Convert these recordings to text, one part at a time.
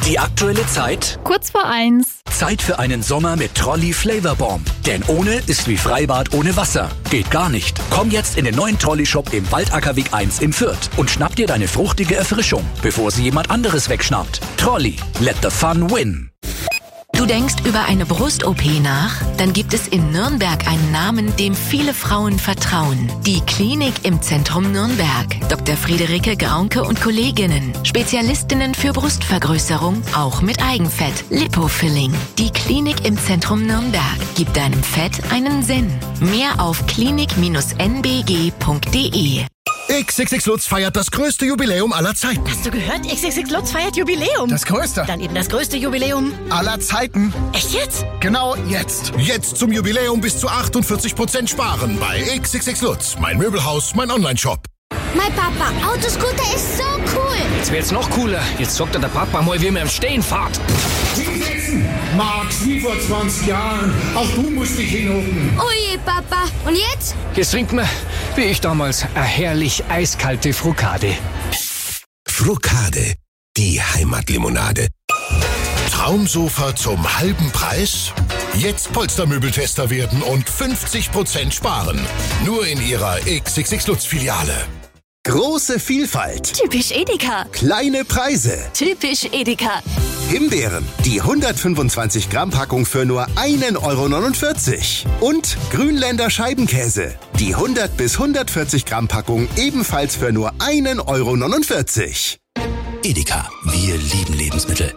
Die aktuelle Zeit? Kurz vor 1. Zeit für einen Sommer mit Trolli Flavor Bomb. Denn ohne ist wie Freibad ohne Wasser. Geht gar nicht. Komm jetzt in den neuen Trolli-Shop im Waldackerweg 1 in Fürth und schnapp dir deine fruchtige Erfrischung, bevor sie jemand anderes wegschnappt. Trolli, let the fun win. Du denkst über eine Brust-OP nach? Dann gibt es in Nürnberg einen Namen, dem viele Frauen vertrauen. Die Klinik im Zentrum Nürnberg. Dr. Friederike Graunke und Kolleginnen. Spezialistinnen für Brustvergrößerung, auch mit Eigenfett. Lipofilling. Die Klinik im Zentrum Nürnberg gibt deinem Fett einen Sinn. Mehr auf klinik-nbg.de. XXX Lutz feiert das größte Jubiläum aller Zeiten. Hast du gehört? XXX Lutz feiert Jubiläum. Das größte. Dann eben das größte Jubiläum aller Zeiten. Echt jetzt? Genau jetzt. Jetzt zum Jubiläum bis zu 48% sparen bei XXX Lutz. Mein Möbelhaus, mein Onlineshop. Mein Papa, Autoscooter ist so cool. Jetzt wird's noch cooler. Jetzt sagt der Papa mal, wie man im Stehen fährt. Max, wie vor 20 Jahren. Auch du musst dich hinhocken. Oje, Papa. Und jetzt? Jetzt trinkt man, wie ich damals, eine herrlich eiskalte Frucade. Frucade, die Heimatlimonade. Traumsofa zum halben Preis? Jetzt Polstermöbeltester werden und 50% sparen. Nur in ihrer XXX Lutz-Filiale. Große Vielfalt. Typisch Edeka. Kleine Preise. Typisch Edeka. Himbeeren, die 125 Gramm Packung für nur 1,49 €. Und Grünländer Scheibenkäse, die 100 bis 140 Gramm Packung ebenfalls für nur 1,49 €. Edeka, wir lieben Lebensmittel.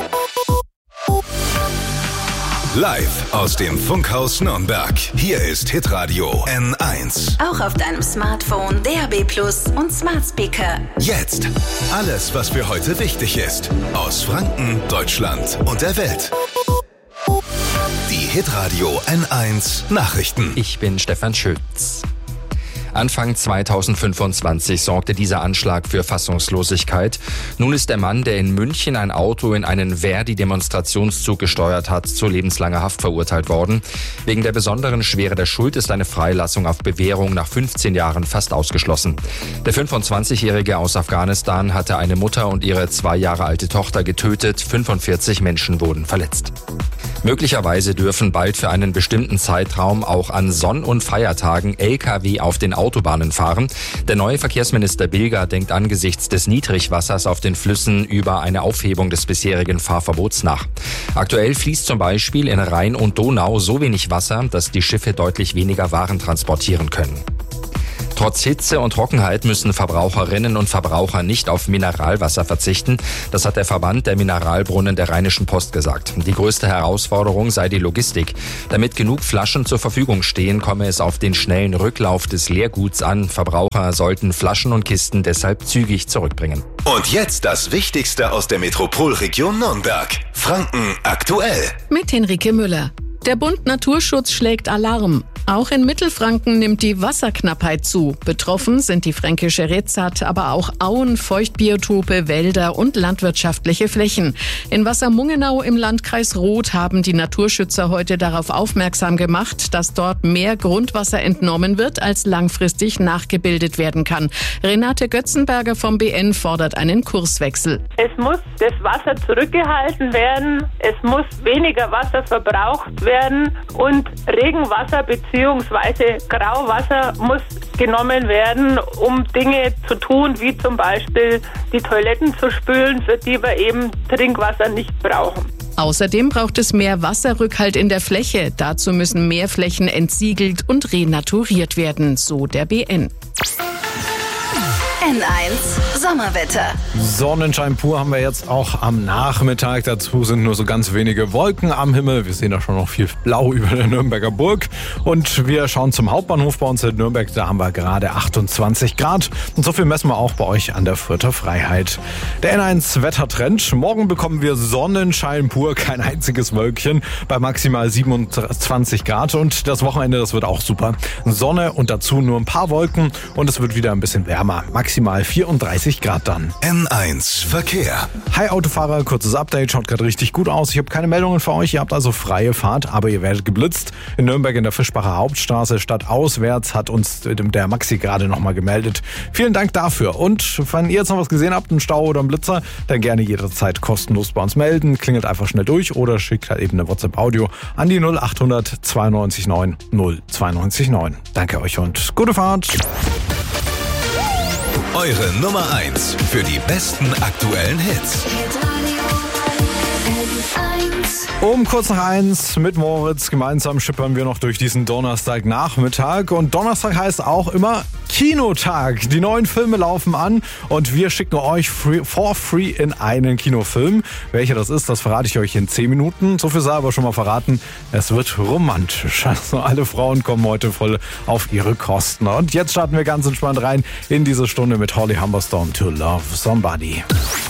Live aus dem Funkhaus Nürnberg. Hier ist Hitradio N1. Auch auf deinem Smartphone, DAB+ und Smart Speaker. Jetzt alles, was für heute wichtig ist. Aus Franken, Deutschland und der Welt. Die Hitradio N1 Nachrichten. Ich bin Stefan Schütz. Anfang 2025 sorgte dieser Anschlag für Fassungslosigkeit. Nun ist der Mann, der in München ein Auto in einen Verdi-Demonstrationszug gesteuert hat, zu lebenslanger Haft verurteilt worden. Wegen der besonderen Schwere der Schuld ist eine Freilassung auf Bewährung nach 15 Jahren fast ausgeschlossen. Der 25-Jährige aus Afghanistan hatte eine Mutter und ihre 2 Jahre alte Tochter getötet. 45 Menschen wurden verletzt. Möglicherweise dürfen bald für einen bestimmten Zeitraum auch an Sonn- und Feiertagen Lkw auf den Autobahnen fahren. Der neue Verkehrsminister Bilger denkt angesichts des Niedrigwassers auf den Flüssen über eine Aufhebung des bisherigen Fahrverbots nach. Aktuell fließt zum Beispiel in Rhein und Donau so wenig Wasser, dass die Schiffe deutlich weniger Waren transportieren können. Trotz Hitze und Trockenheit müssen Verbraucherinnen und Verbraucher nicht auf Mineralwasser verzichten. Das hat der Verband der Mineralbrunnen der Rheinischen Post gesagt. Die größte Herausforderung sei die Logistik. Damit genug Flaschen zur Verfügung stehen, komme es auf den schnellen Rücklauf des Leerguts an. Verbraucher sollten Flaschen und Kisten deshalb zügig zurückbringen. Und jetzt das Wichtigste aus der Metropolregion Nürnberg. Franken aktuell. Mit Henrike Müller. Der Bund Naturschutz schlägt Alarm. Auch in Mittelfranken nimmt die Wasserknappheit zu. Betroffen sind die fränkische Rezat, aber auch Auen, Feuchtbiotope, Wälder und landwirtschaftliche Flächen. In Wassermungenau im Landkreis Roth haben die Naturschützer heute darauf aufmerksam gemacht, dass dort mehr Grundwasser entnommen wird, als langfristig nachgebildet werden kann. Renate Götzenberger vom BN fordert einen Kurswechsel. Es muss das Wasser zurückgehalten werden, es muss weniger Wasser verbraucht werden und Regenwasser bzw. Grauwasser muss genommen werden, um Dinge zu tun, wie zum Beispiel die Toiletten zu spülen, für die wir eben Trinkwasser nicht brauchen. Außerdem braucht es mehr Wasserrückhalt in der Fläche. Dazu müssen mehr Flächen entsiegelt und renaturiert werden, so der BN. N1 Sommerwetter. Sonnenschein pur haben wir jetzt auch am Nachmittag. Dazu sind nur so ganz wenige Wolken am Himmel. Wir sehen da schon noch viel Blau über der Nürnberger Burg. Und wir schauen zum Hauptbahnhof bei uns in Nürnberg. Da haben wir gerade 28 Grad. Und so viel messen wir auch bei euch an der Fürther Freiheit. Der N1 Wettertrend. Morgen bekommen wir Sonnenschein pur, kein einziges Wölkchen, bei maximal 27 Grad. Und das Wochenende, das wird auch super. Sonne und dazu nur ein paar Wolken und es wird wieder ein bisschen wärmer. Maximal maximal 34 Grad dann. N1 Verkehr. Hi Autofahrer, kurzes Update, schaut gerade richtig gut aus. Ich habe keine Meldungen für euch, ihr habt also freie Fahrt, aber ihr werdet geblitzt. In Nürnberg in der Fischbacher Hauptstraße stadtauswärts hat uns der Maxi gerade nochmal gemeldet. Vielen Dank dafür. Und wenn ihr jetzt noch was gesehen habt, einen Stau oder einen Blitzer, dann gerne jederzeit kostenlos bei uns melden. Klingelt einfach schnell durch oder schickt halt eben eine WhatsApp-Audio an die 0800 92 9 092 9. Danke euch und gute Fahrt. Eure Nummer 1 für die besten aktuellen Hits. Um kurz nach 1 mit Moritz gemeinsam schippern wir noch durch diesen Donnerstagnachmittag. Und Donnerstag heißt auch immer Kinotag. Die neuen Filme laufen an und wir schicken euch for free in einen Kinofilm. Welcher das ist, das verrate ich euch in 10 Minuten. So viel sei aber schon mal verraten, es wird romantisch. Also alle Frauen kommen heute voll auf ihre Kosten. Und jetzt starten wir ganz entspannt rein in diese Stunde mit Holly Humberstone, To Love Somebody.